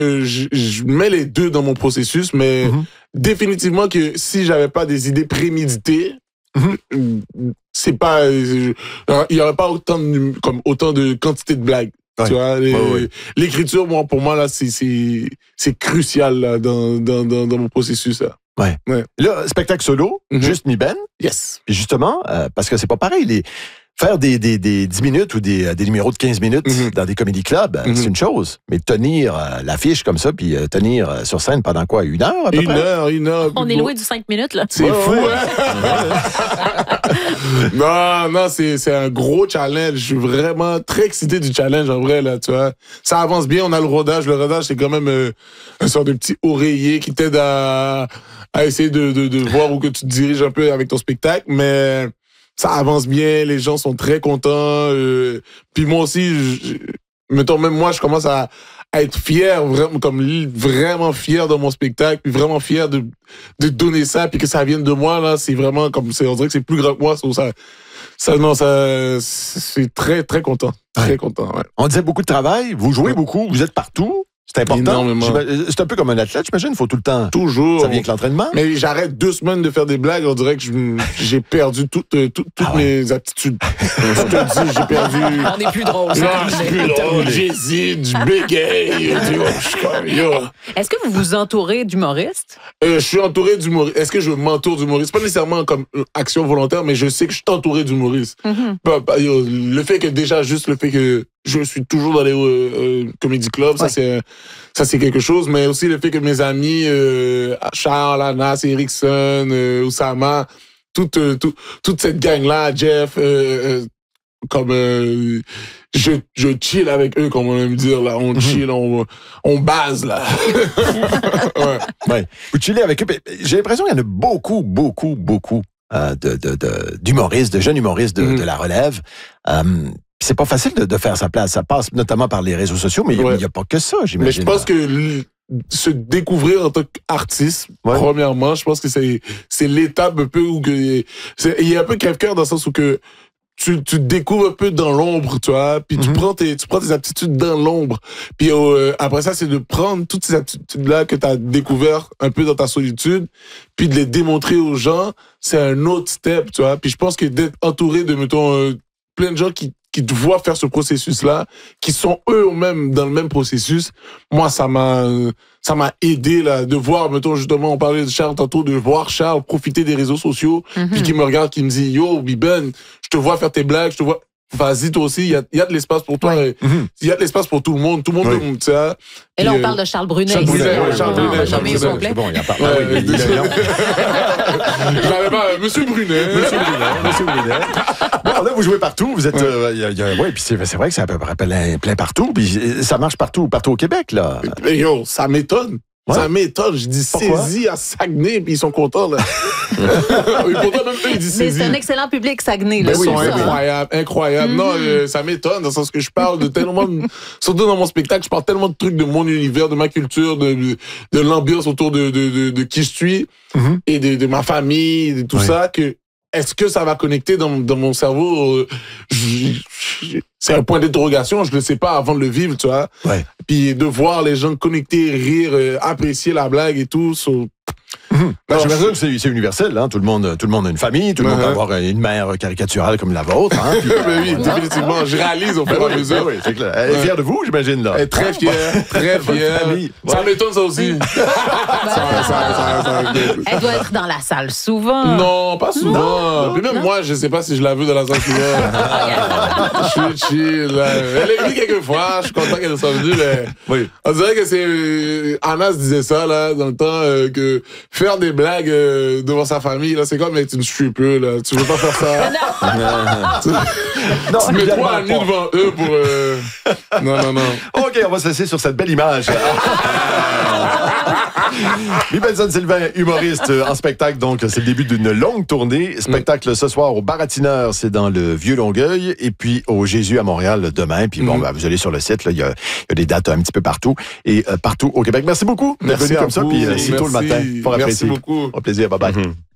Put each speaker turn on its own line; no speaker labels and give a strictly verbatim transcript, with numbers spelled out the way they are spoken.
euh, je, je mets les deux dans mon processus, mais mm-hmm. définitivement que si j'avais pas des idées préméditées, mm-hmm. c'est pas, il y aurait pas autant de, comme autant de quantité de blagues. Ouais. Tu vois, les, ouais, ouais. l'écriture, moi, pour moi là, c'est c'est c'est crucial là, dans, dans dans dans mon processus là.
Ouais. ouais. Là, spectacle solo, mm-hmm. juste mi ben.
Yes.
Puis justement, euh, parce que c'est pas pareil, les faire des, des, des dix minutes ou des, des numéros de quinze minutes mm-hmm. dans des comédie clubs, mm-hmm. c'est une chose. Mais tenir euh, l'affiche comme ça, puis euh, tenir euh, sur scène pendant quoi? Une heure à peu
une
près?
Heure, une heure.
On est loin du cinq minutes, là.
C'est ouais, fou, ouais. hein? non, non, c'est, c'est un gros challenge. Je suis vraiment très excité du challenge, en vrai, là, tu vois. Ça avance bien, on a le rodage. Le rodage, c'est quand même euh, un sort de petit oreiller qui t'aide à, à essayer de, de, de voir où que tu te diriges un peu avec ton spectacle, mais... Ça avance bien, les gens sont très contents. Euh, puis moi aussi, je, mettons, même moi, je commence à, à être fier, vraiment, comme vraiment fier de mon spectacle, puis vraiment fier de, de donner ça, puis que ça vienne de moi, là, c'est vraiment comme, c'est, on dirait que c'est plus grand que moi, ça, ça, non, ça, c'est très, très content. Très ouais. content, ouais.
On disait beaucoup de travail, vous jouez ouais. beaucoup, vous êtes partout. C'est important. C'est un peu comme un athlète, j'imagine. Il faut tout le temps.
Toujours.
Ça vient avec l'entraînement.
Mais j'arrête deux semaines de faire des blagues. On dirait que je, j'ai perdu toutes, euh, toutes, toutes ah ouais. mes aptitudes. Je te dis, j'ai perdu.
On n'est plus drôle.
Non, je suis plus drôle. J'hésite, je bégaye.
Est-ce que vous vous entourez d'humoristes?
Euh, je suis entouré d'humoristes. Est-ce que je m'entoure d'humoristes? Pas nécessairement comme action volontaire, mais je sais que je suis entouré d'humoristes. Mm-hmm. Bah, bah, yo, le fait que déjà, juste le fait que je suis toujours dans les euh, euh, comédie clubs, ouais. ça c'est ça c'est quelque chose, mais aussi le fait que mes amis euh, Charles, Anas, Erickson, euh, Oussama, toute euh, tout, toute cette gang là, Jeff, euh, euh, comme euh, je je chill avec eux, comme on aime dire là, on chill, on on base là.
ouais. ouais. Vous chillez avec eux. J'ai l'impression qu'il y en a beaucoup, beaucoup, beaucoup euh, de, de, de d'humoristes, de jeunes humoristes de, mm-hmm. de la relève. Euh, C'est pas facile de, de faire sa place. Ça passe notamment par les réseaux sociaux, mais il ouais. n'y a pas que ça, j'imagine.
Mais je pense que l- se découvrir en tant qu'artiste, ouais. premièrement, je pense que c'est c'est l'étape un peu où que c'est, il y a un peu crève-cœur dans le sens où que tu tu te découvres un peu dans l'ombre, tu vois, puis mm-hmm. tu prends tes tu prends tes aptitudes dans l'ombre. Puis euh, après ça, c'est de prendre toutes ces aptitudes là que tu as découvert un peu dans ta solitude, puis de les démontrer aux gens, c'est un autre step, tu vois. Puis je pense que d'être entouré de mettons euh, plein de gens qui qui te voient faire ce processus-là, qui sont eux-mêmes dans le même processus. Moi, ça m'a, ça m'a aidé, là, de voir, mettons, justement, on parlait de Charles tantôt, de voir Charles profiter des réseaux sociaux, mm-hmm. puis qui me regarde, qui me dit, yo, Biben, je te vois faire tes blagues, je te vois, vas-y, toi aussi, il y a, y a de l'espace pour toi, il ouais. mm-hmm. y a de l'espace pour tout le monde, tout le monde, ouais. peut, tu sais.
Et là, on euh, parle de Charles Brunet.
Charles Brunet, ouais, Charles Brunet,
non,
Charles Brunet.
C'est
bon, il y a pas. Ah oui, il est
J'avais pas, Monsieur Brunet.
Monsieur Brunet, Monsieur Brunet. Bon, là, vous jouez partout, vous êtes, ouais, euh, y a, y a, ouais, puis c'est, c'est vrai que c'est à peu près plein, plein partout, puis ça marche partout, partout au Québec, là.
Mais yo, ça m'étonne. Ouais. Ça m'étonne. Je dis saisie à Saguenay, puis ils sont contents, là. oui, pourtant, même eux, ils disent
saisie. Mais c'est un excellent public, Saguenay, là.
Ben oui, ils sont incroyables, incroyables. Mm-hmm. Non, euh, ça m'étonne, dans le sens que je parle de tellement de, surtout dans mon spectacle, je parle tellement de trucs de mon univers, de ma culture, de, de, de l'ambiance autour de, de, de, de qui je suis, mm-hmm. et de, de ma famille, de tout ouais. ça, que est-ce que ça va connecter dans, dans mon cerveau? Euh, je, je, c'est un point d'interrogation, je ne le sais pas avant de le vivre, tu vois.
Ouais.
Puis de voir les gens connecter, rire, euh, apprécier la blague et tout. So...
Mmh. Ben, je me que c'est, c'est universel, hein. Tout le monde, tout le monde a une famille, tout le uh-huh. monde va avoir une mère caricaturale comme la vôtre, hein. Puis,
ben oui, définitivement, je réalise au fur et à mesure.
Oui, c'est clair. Elle est fière de vous, j'imagine, là.
Elle est très fière, très fière. Ça ouais. m'étonne, ça aussi. ça,
ça, ça, ça, elle doit être dans la salle souvent.
Non, pas souvent. Non, puis même non. moi, je sais pas si je la veux dans la salle souvent. Je suis chill, là. Elle est venue quelques fois, je suis content qu'elle soit venue, mais oui. on dirait que c'est, Anas disait ça, là, dans le temps, euh, que faire des blagues euh, devant sa famille, là, c'est comme être une stripper, là. Tu veux pas faire ça. tu
non,
tu mets trois à nu devant eux pour... Euh... Non, non, non.
OK, on va se laisser sur cette belle image. Bibenson Sylvain, humoriste en spectacle, donc c'est le début d'une longue tournée. Spectacle ce soir au Baratineur, c'est dans le Vieux-Longueuil, et puis au Jésus à Montréal demain. Puis bon, mm-hmm. ben, vous allez sur le site, il y, y a des dates un petit peu partout, et euh, partout au Québec. Merci beaucoup d'être venu comme ça, puis euh, si tôt le matin. Fort
Merci beaucoup.
Au plaisir, bye bye. Mm-hmm.